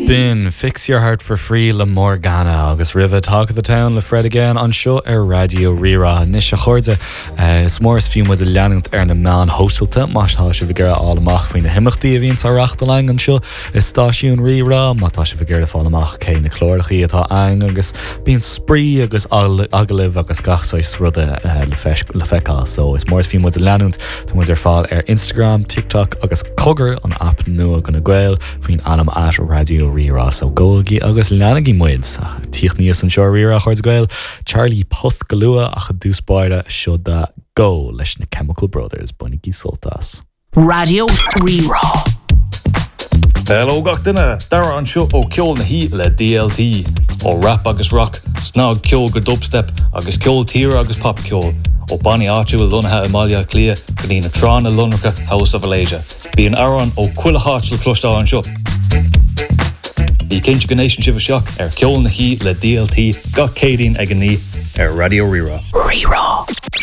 Bin, Fix Your Heart for Free le Morgana agus Riva Talk of the Town le Fred again on show Radio Rira Nisha Chorda is more as few with the leanant na man hostelta mátá se vigera allamach faoin na himachtaí a bhíonn tarachta lang an seo is stáisiún Rira mátá se vigera fálamach cé na chlórachaí atá ang agus bíon sprí agus agalibh agus gachsáis ruda le feicá so is more as few with the leanant tá muid fáil Instagram, TikTok agus cogur an app nua gona gweil faoin anam at Radio Rira so golgi agus leanagi muids tíochníos an seo Rira chuird gweil Charlie Puth galua ach a dúspáire siúda go leis na Chemical Brothers bunaí soltas Radio Rira. Hello gach duine, dara an seo ó ceol na hí le DLT ó rap agus rock, snog ceol go dubstep agus ceol tír agus pop ceol ó Bonnie áitiú lunathe Amalia Clia go dtí na trán a lunracha House of Alasia. Bí an aran ó cuila háit le clostá an seo. Bhí cinse go nation sibh seach ceol na hí le DLT gach cédín ag an ní Radio Rira. Rira.